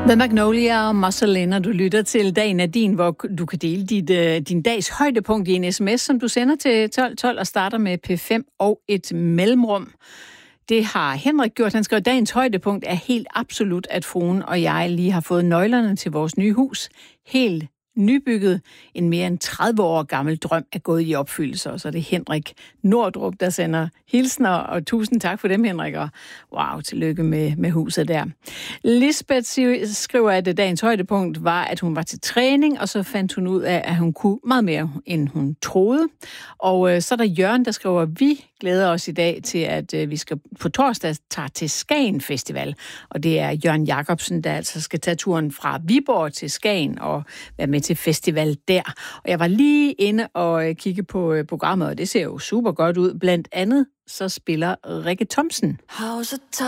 The Magnolia og Muscle, du lytter til Dagen er din, hvor du kan dele din dags højdepunkt i en sms, som du sender til 1212 og starter med P5 og et mellemrum. Det har Henrik gjort. Han skrev, dagens højdepunkt er helt absolut, at fruen og jeg lige har fået nøglerne til vores nye hus. Helt nybygget. En mere end 30 år gammel drøm er gået i opfyldelse. Og så er det Henrik Nordrup, der sender hilsner, og tusind tak for dem, Henrik. Og wow, tillykke med huset der. Lisbeth skriver, at dagens højdepunkt var, at hun var til træning, og så fandt hun ud af, at hun kunne meget mere, end hun troede. Og så er der Jørgen, der skriver, vi glæder os i dag til, at vi skal på torsdag tage til Skagen Festival. Og det er Jørgen Jacobsen, der altså skal tage turen fra Viborg til Skagen og være med til festival der. Og jeg var lige inde og kigge på programmet, og det ser jo super godt ud. Blandt andet så spiller Rikke Thomsen.